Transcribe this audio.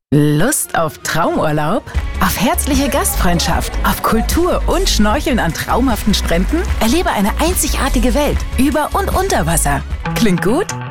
Lust auf Traumurlaub? Auf herzliche Gastfreundschaft, auf Kultur und Schnorcheln an traumhaften Stränden? Erlebe eine einzigartige Welt über und unter Wasser. Klingt gut?